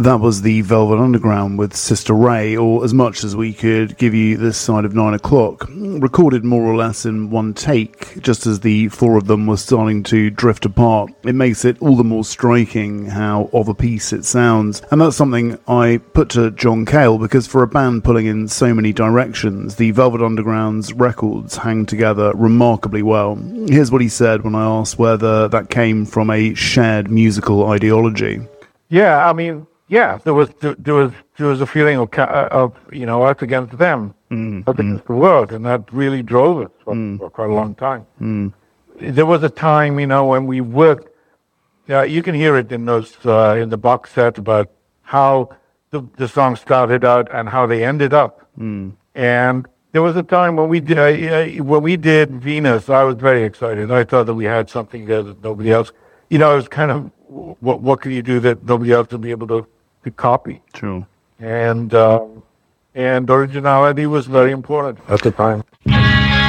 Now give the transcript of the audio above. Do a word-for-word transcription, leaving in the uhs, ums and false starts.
That was the Velvet Underground with Sister Ray, or as much as we could give you this side of nine o'clock. Recorded more or less in one take, just as the four of them were starting to drift apart. It makes it all the more striking how of a piece it sounds. And that's something I put to John Cale, because for a band pulling in so many directions, the Velvet Underground's records hang together remarkably well. Here's what he said when I asked whether that came from a shared musical ideology. Yeah, I mean... Yeah, there was there was there was a feeling of, of you know, us against them, mm, us against mm. the world, and that really drove us for, mm. for quite a long time. Mm. There was a time, you know, when we worked. Yeah, you can hear it in those uh, in the box set about how the the song started out and how they ended up. Mm. And there was a time when we did uh, when we did Venus. I was very excited. I thought that we had something there that nobody else. You know, it was kind of what what can you do that nobody else will be able to. to copy. True. And um, and originality was very important at the time.